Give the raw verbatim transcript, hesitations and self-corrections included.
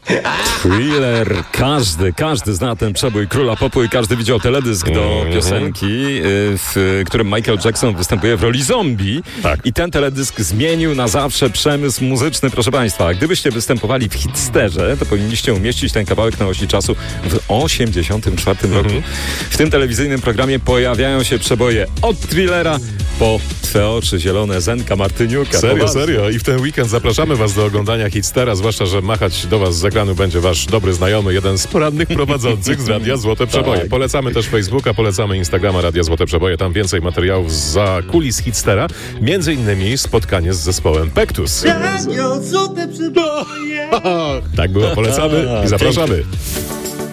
Thriller. Każdy, każdy zna ten przebój Króla Popu i każdy widział teledysk do Mhm. piosenki, y, w którym Michael Jackson występuje w roli zombie. Tak. I ten teledysk zmienił na zawsze przemysł muzyczny, proszę Państwa. Gdybyście występowali w hitsterze, to powinniście umieścić ten kawałek na osi czasu w osiemdziesiątym czwartym roku. W tym telewizyjnym programie pojawiają się przeboje od Thrillera po Twe oczy zielone Zenka Martyniuka. Serio, Poważnie. serio. I w ten weekend zapraszamy was do oglądania Hitstera, zwłaszcza, że machać do was z ekranu będzie wasz dobry znajomy, jeden z porannych prowadzących z Radia Złote Przeboje. Tak. Polecamy też Facebooka, polecamy Instagrama Radia Złote Przeboje. Tam więcej materiałów za kulis Hitstera. Między innymi spotkanie z zespołem Pektus. Radio Złote Przeboje. Tak było, polecamy i zapraszamy.